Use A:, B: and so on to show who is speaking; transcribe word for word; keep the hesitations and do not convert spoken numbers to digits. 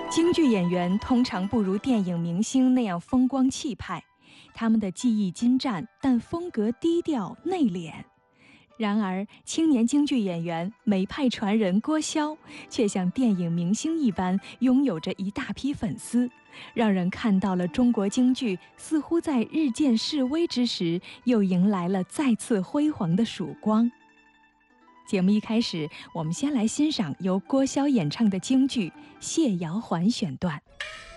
A: 京剧演员通常不如电影明星那样风光气派，他们的技艺精湛，但风格低调内敛。然而，青年京剧演员梅派传人郭霄，却像电影明星一般，拥有着一大批粉丝，让人看到了中国京剧似乎在日渐式微之时，又迎来了再次辉煌的曙光。节目一开始，我们先来欣赏由郭霄演唱的京剧《谢瑶环》选段。